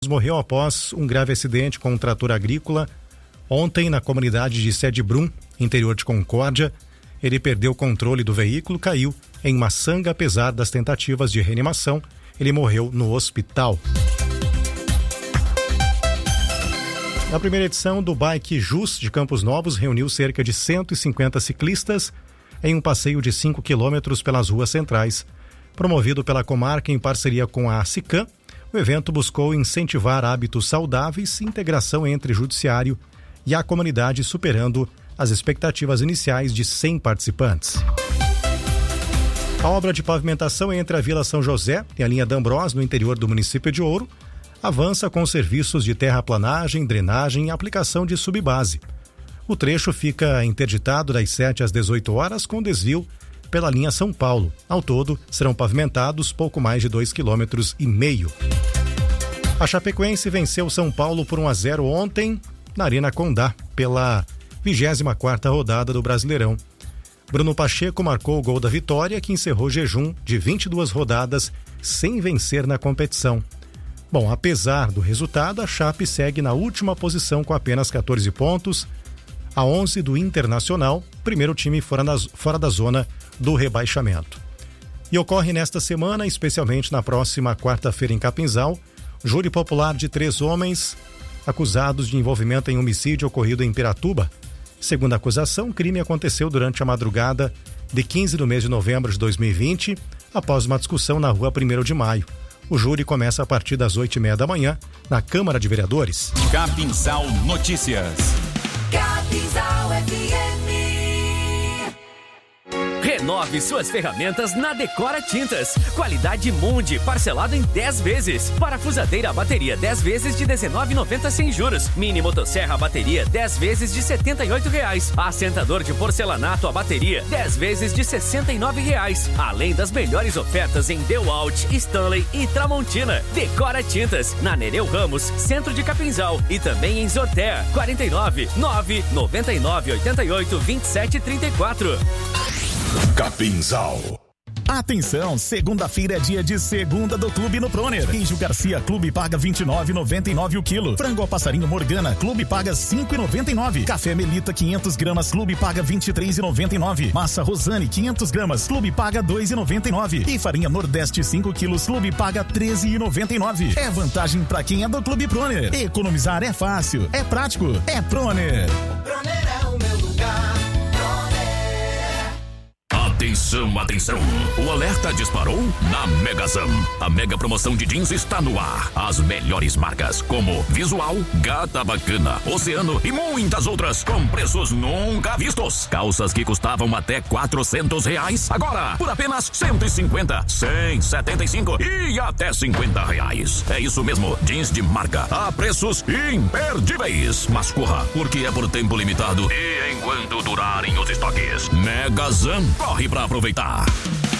Morreu após um grave acidente com um trator agrícola ontem na comunidade de Sede Brum, interior de Concórdia. Ele perdeu o controle do veículo, caiu em uma sanga. Apesar das tentativas de reanimação, ele morreu no hospital. Na primeira edição do Bike Jus de Campos Novos, reuniu cerca de 150 ciclistas em um passeio de 5 quilômetros pelas ruas centrais. Promovido pela comarca em parceria com a SICAM, o evento buscou incentivar hábitos saudáveis e integração entre o judiciário e a comunidade, superando as expectativas iniciais de 100 participantes. A obra de pavimentação entre a Vila São José e a linha D'Ambrós, no interior do município de Ouro, avança com serviços de terraplanagem, drenagem e aplicação de subbase. O trecho fica interditado das 7 às 18 horas, com desvio pela linha São Paulo. Ao todo, serão pavimentados pouco mais de 2,5 km. A Chapecoense venceu São Paulo por 1-0 ontem na Arena Condá, pela 24ª rodada do Brasileirão. Bruno Pacheco marcou o gol da vitória, que encerrou o jejum de 22 rodadas sem vencer na competição. Bom, apesar do resultado, a Chape segue na última posição com apenas 14 pontos, a 11 do Internacional, primeiro time fora da zona do rebaixamento. E ocorre nesta semana, especialmente na próxima quarta-feira em Capinzal, júri popular de 3 homens acusados de envolvimento em homicídio ocorrido em Piratuba. Segundo a acusação, o crime aconteceu durante a madrugada de 15 do mês de novembro de 2020, após uma discussão na rua 1º de Maio. O júri começa a partir das 8h30 da manhã na Câmara de Vereadores. Capinzal Notícias. Capinzal FM. Renove suas ferramentas na Decora Tintas. Qualidade Mundi, parcelado em 10 vezes. Parafusadeira bateria 10 vezes de R$19,90 sem juros. Mini motosserra bateria 10 vezes de R$78. Assentador de porcelanato a bateria 10 vezes de R$69. Além das melhores ofertas em DeWalt, Stanley e Tramontina. Decora Tintas, na Nereu Ramos, centro de Capinzal. E também em Zortea, 49 999 88 27 34. Capinzal. Atenção, segunda-feira é dia de segunda do Clube no Proner. Queijo Garcia Clube paga R$29,99 o quilo. Frango ao passarinho Morgana Clube paga R$5,99. Café Melita 500 gramas Clube paga R$23,99. Massa Rosane 500 gramas Clube paga R$2,99. E farinha Nordeste 5 quilos Clube paga R$13,99. É vantagem pra quem é do Clube Proner. Economizar é fácil, é prático, é Proner. Proner é o meu lugar. Atenção, atenção! O alerta disparou na Megazam. A mega promoção de jeans está no ar. As melhores marcas como Visual, Gata Bacana, Oceano e muitas outras com preços nunca vistos. Calças que custavam até R$400, agora por apenas 150, 175 e até R$50. É isso mesmo, jeans de marca a preços imperdíveis. Mas corra, porque é por tempo limitado e enquanto durarem os estoques. Megazam, corre pra aproveitar.